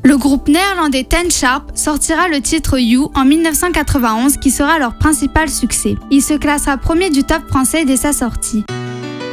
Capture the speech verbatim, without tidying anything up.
Le groupe néerlandais Ten Sharp sortira le titre You en mille neuf cent quatre-vingt-onze qui sera leur principal succès. Il se classera premier du top français dès sa sortie.